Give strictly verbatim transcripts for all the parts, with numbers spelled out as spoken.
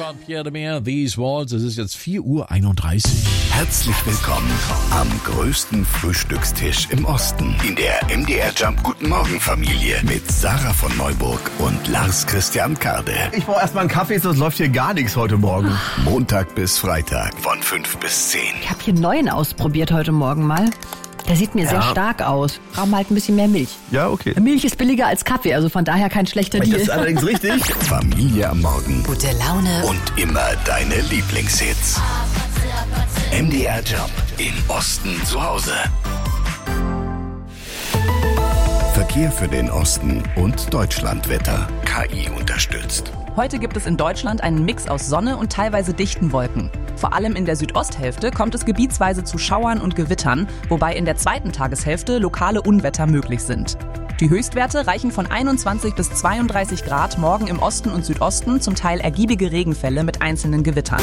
Jean-Pierre de Meer, These Walls. Es ist jetzt vier Uhr einunddreißig. Herzlich willkommen am größten Frühstückstisch im Osten. In der M D R Jump Guten Morgen Familie mit Sarah von Neuburg und Lars Christian Kade. Ich brauche erstmal einen Kaffee, sonst läuft hier gar nichts heute Morgen. Montag bis Freitag von fünf bis zehn. Ich habe hier einen neuen ausprobiert heute Morgen mal. Der sieht mir ja. sehr stark aus. Brauchen wir halt ein bisschen mehr Milch. Ja, okay. Milch ist billiger als Kaffee, also von daher kein schlechter Deal. Das ist allerdings richtig. Familie am Morgen. Gute Laune. Und immer deine Lieblingshits. M D R Jump im Osten zu Hause. Verkehr für den Osten und Deutschlandwetter. K I unterstützt. Heute gibt es in Deutschland einen Mix aus Sonne und teilweise dichten Wolken. Vor allem in der Südosthälfte kommt es gebietsweise zu Schauern und Gewittern, wobei in der zweiten Tageshälfte lokale Unwetter möglich sind. Die Höchstwerte reichen von einundzwanzig bis zweiunddreißig Grad morgen im Osten und Südosten, zum Teil ergiebige Regenfälle mit einzelnen Gewittern.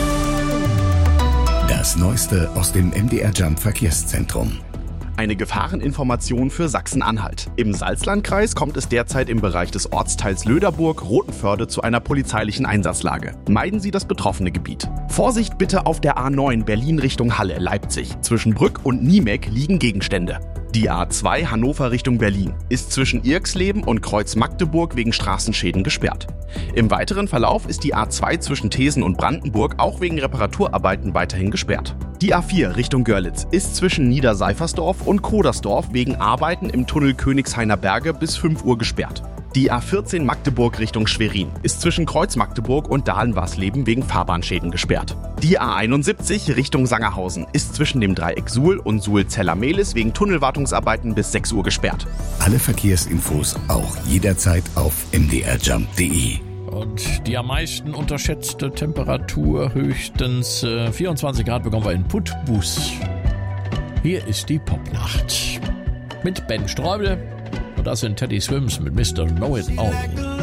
Das Neueste aus dem M D R Jump Verkehrszentrum. Eine Gefahreninformation für Sachsen-Anhalt. Im Salzlandkreis kommt es derzeit im Bereich des Ortsteils Löderburg-Rothenförde zu einer polizeilichen Einsatzlage. Meiden Sie das betroffene Gebiet. Vorsicht bitte auf der A neun Berlin Richtung Halle, Leipzig. Zwischen Brück und Niemek liegen Gegenstände. Die A zwei Hannover Richtung Berlin ist zwischen Irksleben und Kreuz Magdeburg wegen Straßenschäden gesperrt. Im weiteren Verlauf ist die A zwei zwischen Thesen und Brandenburg auch wegen Reparaturarbeiten weiterhin gesperrt. Die A vier Richtung Görlitz ist zwischen Niederseifersdorf und Kodersdorf wegen Arbeiten im Tunnel Königshainer Berge bis fünf Uhr gesperrt. Die A vierzehn Magdeburg Richtung Schwerin ist zwischen Kreuz Magdeburg und Dahlen-Warsleben wegen Fahrbahnschäden gesperrt. Die A einundsiebzig Richtung Sangerhausen ist zwischen dem Dreieck Suhl und Suhl-Zeller-Mehlis wegen Tunnelwartungsarbeiten bis sechs Uhr gesperrt. Alle Verkehrsinfos auch jederzeit auf m d r jump punkt d e. Und die am meisten unterschätzte Temperatur, höchstens äh, vierundzwanzig Grad, bekommen wir in Putbus. Hier ist die Popnacht mit Ben Sträubel. Und das sind Teddy Swims mit Mister Know It All.